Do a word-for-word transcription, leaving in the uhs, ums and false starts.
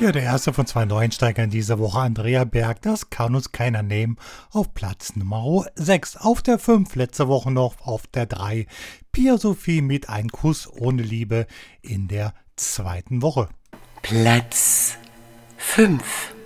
Ja, der erste von zwei Neuensteigern dieser Woche, Andrea Berg, das kann uns keiner nehmen, auf Platz Nummer sechs. Auf der fünf, letzte Woche noch auf der drei, Pia Sophie mit Ein Kuss ohne Liebe in der zweiten Woche. Platz fünf.